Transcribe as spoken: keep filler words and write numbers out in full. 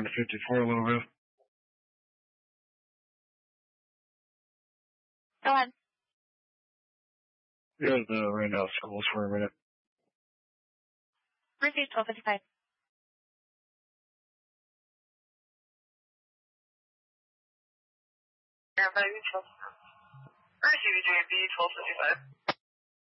to fifty-four a little bit. Go ahead. Yeah, the ran out of schools for a minute. Received twelve fifty-five. Receive J B twelve fifty-five.